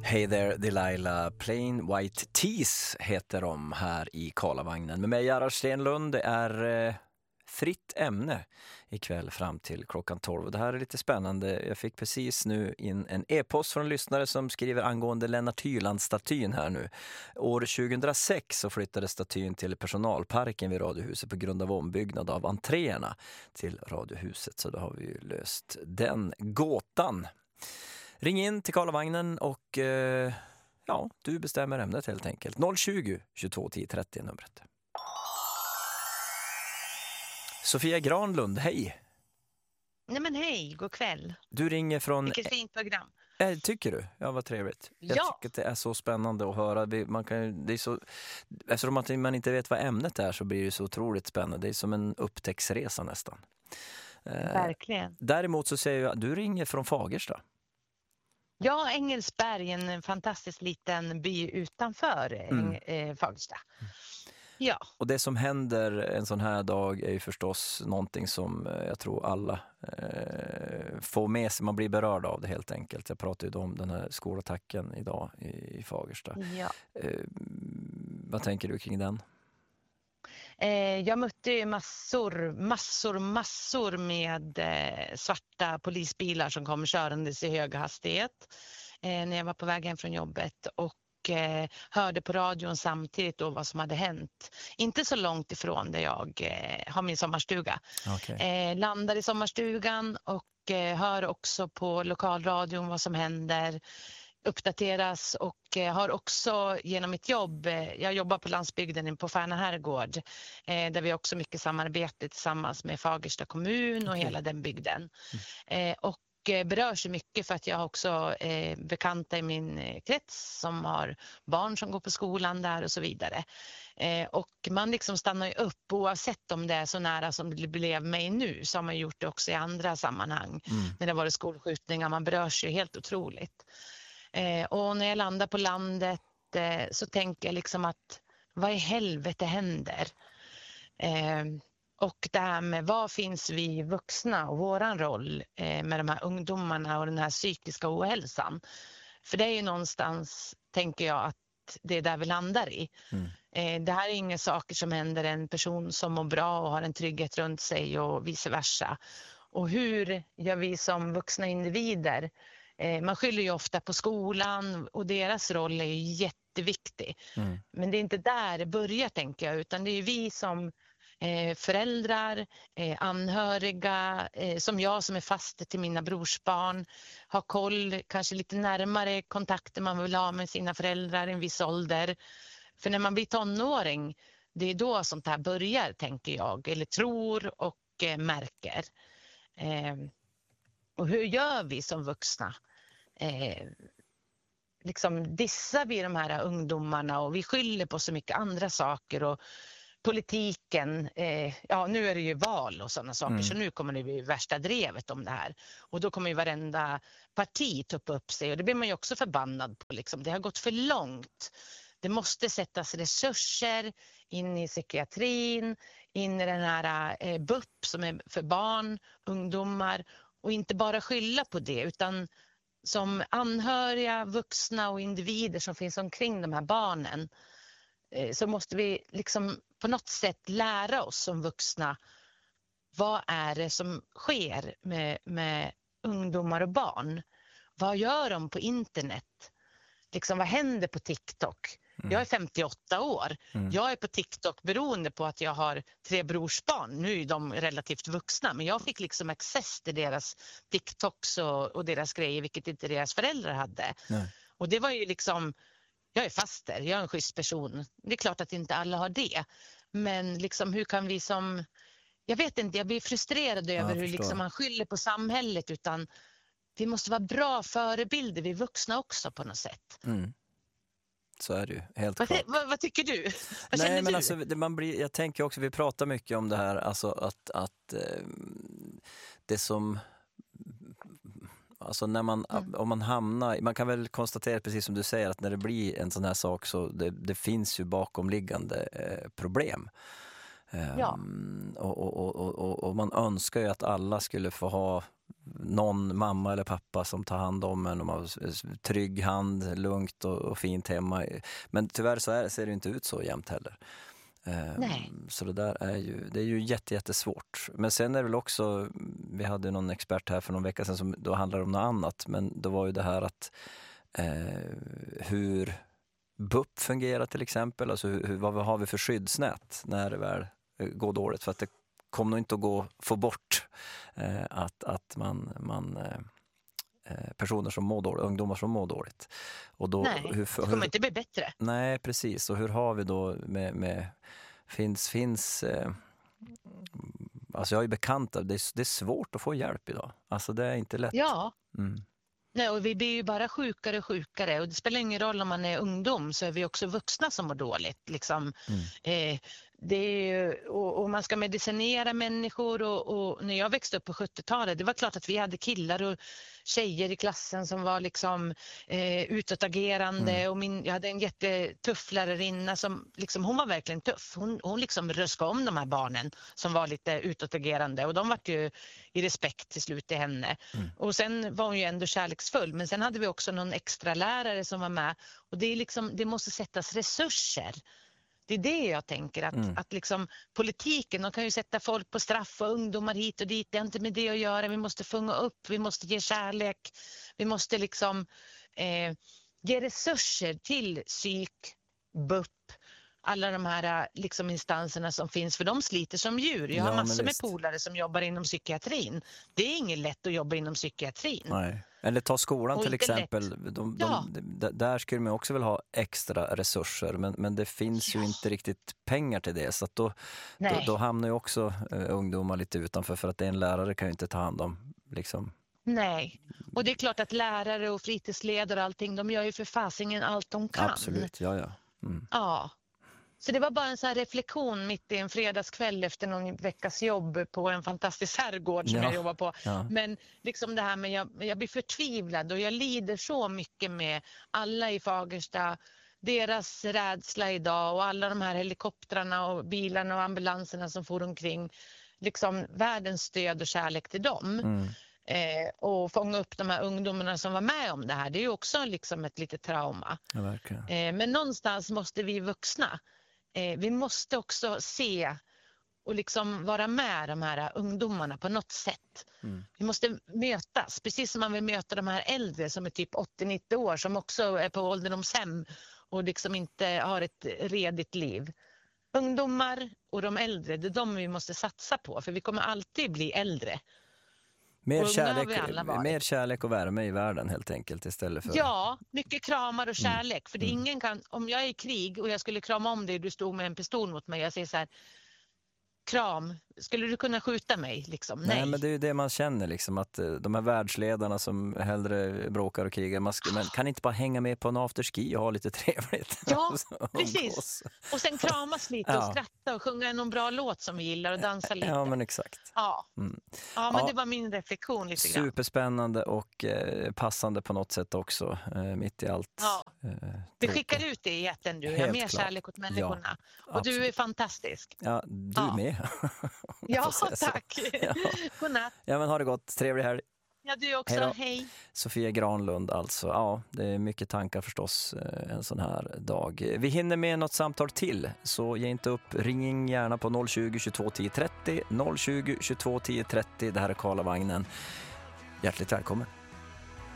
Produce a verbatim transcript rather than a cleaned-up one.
Hey there Delilah, Plain White Tees heter de här i Karlavagnen. Med mig Gerhard Stenlund, det är eh, fritt ämne ikväll fram till klockan tolv. Det här är lite spännande. Jag fick precis nu in en e-post från en lyssnare som skriver angående Lennart Hyland-statyn här nu. År tjugohundrasex så flyttade statyn till personalparken vid Radiohuset på grund av ombyggnad av entréerna till Radiohuset. Så då har vi ju löst den gåtan. Ring in till Karlavagnen och eh, ja, du bestämmer ämnet helt enkelt. noll tjugo, tjugotvå, tio, trettio är numret. Sofia Granlund, hej. Nej men hej, god kväll. Du ringer från... Vilket fint program. Äh, tycker du? Ja, vad trevligt. Jag Ja. tycker att det är så spännande att höra. Man kan, det är så, eftersom att man inte vet vad ämnet är så blir det så otroligt spännande. Det är som en upptäcktsresa nästan. Verkligen. Eh, däremot så säger jag att du ringer från Fagersta. Ja, Engelsberg, en fantastisk liten by utanför mm. eh, Fagersta. Ja. Och det som händer en sån här dag är ju förstås någonting som jag tror alla eh, får med sig. Man blir berörd av det helt enkelt. Jag pratade ju om den här skolattacken idag i, i Fagersta. Ja. Eh, vad tänker du kring den? Eh, jag mötte ju massor, massor, massor med eh, svarta polisbilar som kom körandes i hög hastighet eh, när jag var på väg hem från jobbet och eh, hörde på radion samtidigt då vad som hade hänt. Inte så långt ifrån där jag eh, har min sommarstuga. Okay. Eh, landar i sommarstugan och eh, hör också på lokalradion vad som händer. Uppdateras och eh, har också genom mitt jobb, eh, jag jobbar på landsbygden på Färna herrgård eh, där vi också mycket samarbete tillsammans med Fagersta kommun och okay. hela den bygden. Mm. Eh, och eh, berörs mycket för att jag har också eh, bekanta i min eh, krets som har barn som går på skolan där och så vidare. Eh, och man liksom stannar ju upp oavsett om det är så nära som det blev mig nu, så har man gjort det också i andra sammanhang. Mm. När det var skolskjutningar, man berörs ju helt otroligt. Eh, och när jag landar på landet eh, så tänker jag liksom att vad i helvete händer? Eh, och det här med vad finns vi vuxna och våran roll eh, med de här ungdomarna och den här psykiska ohälsan? För det är ju någonstans, tänker jag, att det är där vi landar i. Mm. Eh, det här är inga saker som händer en person som mår bra och har en trygghet runt sig och vice versa. Och hur gör vi som vuxna individer? Man skyller ju ofta på skolan och deras roll är ju jätteviktig. Mm. Men det är inte där det börjar, tänker jag, utan det är vi som eh, föräldrar, eh, anhöriga, eh, som jag som är faster till mina brorsbarn, har koll, kanske lite närmare kontakter man vill ha med sina föräldrar i en viss ålder. För när man blir tonåring, det är då sånt här börjar, tänker jag, eller tror och eh, märker. Eh, och hur gör vi som vuxna? Eh, liksom dissar vi de här ungdomarna och vi skyller på så mycket andra saker och politiken, eh, ja nu är det ju val och sådana saker mm. så nu kommer det bli värsta drevet om det här och då kommer ju varenda parti tuppa upp sig och det blir man ju också förbannad på liksom. Det har gått för långt. Det måste sättas resurser in i psykiatrin, in i den här eh, B U P som är för barn, ungdomar och inte bara skylla på det utan som anhöriga, vuxna och individer som finns omkring de här barnen eh, så måste vi liksom på något sätt lära oss som vuxna vad är det som sker med, med ungdomar och barn. Vad gör de på internet? Liksom, vad händer på TikTok? Mm. Jag är femtioåtta år. Mm. Jag är på TikTok beroende på att jag har tre brorsbarn. Nu är de relativt vuxna. Men jag fick liksom access till deras TikToks och, och deras grejer. Vilket inte deras föräldrar hade. Nej. Och det var ju liksom... Jag är faster. Jag är en schysst person. Det är klart att inte alla har det. Men liksom hur kan vi som... Jag vet inte, jag blir frustrerad över ja, hur liksom man skyller på samhället. Utan vi måste vara bra förebilder. Vi är vuxna också på något sätt. Mm. Så är det ju, helt vad, klart. Vad, vad tycker du? Vad Nej, känner men du? alltså, det, man blir, jag tänker också, vi pratar mycket om det här, alltså att, att eh, det som, alltså när man, mm. om man hamnar, man kan väl konstatera precis som du säger att när det blir en sån här sak så det, det finns ju bakomliggande eh, problem. Ja. Um, och, och, och, och, och man önskar ju att alla skulle få ha någon mamma eller pappa som tar hand om en och man har trygg hand, lugnt och, och fint hemma. Men tyvärr så är, ser det inte ut så jämt heller. Nej. Så det där är ju, det är ju jätte, jättesvårt. Men sen är det väl också, vi hade någon expert här för någon vecka sedan som då handlar om något annat, men då var ju det här att eh, hur B U P fungerar till exempel, alltså hur, vad har vi för skyddsnät när det väl går dåligt, för att det kommer nog inte att gå få bort eh, att, att man, man eh, personer som mår dåligt, ungdomar som mår dåligt. Och då, nej, hur, det kommer hur, inte bli bättre. Nej, precis. Och hur har vi då med, med finns, finns eh, alltså jag är ju bekant av, det är, det är svårt att få hjälp idag. Alltså det är inte lätt. Ja. Mm. Nej, och vi blir ju bara sjukare och sjukare, och det spelar ingen roll om man är ungdom, så är vi också vuxna som mår dåligt. Liksom. Mm. Eh, det är ju, och, och man ska medicinera människor, och, och när jag växte upp på sjuttiotalet, det var klart att vi hade killar och tjejer i klassen som var liksom eh, utåtagerande, mm. och min, jag hade en jättetuff lärarinna som liksom, hon var verkligen tuff. Hon, hon liksom röskade om de här barnen som var lite utåtagerande, och de var ju i respekt till slut till henne. Mm. Och sen var hon ju ändå kärleksfull, men sen hade vi också någon extra lärare som var med, och det är liksom, det måste sättas resurser. Det är det jag tänker, att, mm. att liksom, politiken, de kan ju sätta folk på straff och ungdomar hit och dit, det är inte med det att göra. Vi måste fånga upp, vi måste ge kärlek, vi måste liksom eh, ge resurser till psyk, B U P, alla de här liksom, instanserna som finns, för de sliter som djur. Jag har ja, massor med polare som jobbar inom psykiatrin. Det är inget lätt att jobba inom psykiatrin. Nej. Eller ta skolan och till exempel. De, de, ja. de, där skulle man också vilja ha extra resurser, men, men det finns ja. ju inte riktigt pengar till det. Så att då, då, då hamnar ju också uh, ungdomar lite utanför, för att en lärare kan ju inte ta hand om liksom. Nej, och det är klart att lärare och fritidsledare och allting, de gör ju för fasingen allt de kan. Absolut, ja ja. Mm. Ja. Så det var bara en sån här reflektion mitt i en fredagskväll efter någon veckas jobb på en fantastisk herrgård som ja, jag jobbar på. Ja. Men liksom det här med jag, jag blir förtvivlad, och jag lider så mycket med alla i Fagersta, deras rädsla idag, och alla de här helikoptrarna och bilarna och ambulanserna som får omkring. Liksom världens stöd och kärlek till dem. Mm. Eh, och fånga upp de här ungdomarna som var med om det här. Det är ju också liksom ett litet trauma. Ja, verkligen. Eh, men någonstans måste vi vuxna, Eh, vi måste också se och liksom vara med de här ungdomarna på något sätt. Mm. Vi måste mötas, precis som man vill möta de här äldre som är typ åttio nittio år, som också är på ålderdomshem och liksom inte har ett redigt liv. Ungdomar och de äldre, det är de vi måste satsa på, för vi kommer alltid bli äldre. Mer kärlek, mer kärlek och värme i världen helt enkelt istället för... Ja, mycket kramar och kärlek. Mm. För det ingen kan, om jag är i krig och jag skulle krama om dig och du stod med en pistol mot mig, jag säger så här: kram, skulle du kunna skjuta mig? Liksom? Nej. Nej, men det är ju det man känner, liksom, att de här världsledarna som hellre bråkar och krigar, man ska, men kan inte bara hänga med på en afterski och ha lite trevligt? Ja, precis. Och sen kramas lite ja. och skratta och sjunga någon bra låt som vi gillar och dansa lite. Ja, men exakt. Ja, mm. ja men ja. det var min reflektion lite grann. Superspännande och eh, passande på något sätt också, eh, mitt i allt. Ja. Eh, vi skickar ut det i jätten, du. Jag har mer klart. Kärlek åt människorna. Ja, och absolut. Du är fantastisk. Ja, du ja. med. Ja, tack. Ja. Godnatt. Ja, men ha det gott. Trevlig helg. Ja, du också. Hej. Hej. Sofia Granlund alltså. Ja, det är mycket tankar förstås en sån här dag. Vi hinner med något samtal till, så ge inte upp. Ring gärna på noll tjugo, tjugotvå, tio trettio. noll tjugo, tjugotvå, tio trettio. Det här är Karlavagnen. Hjärtligt välkommen.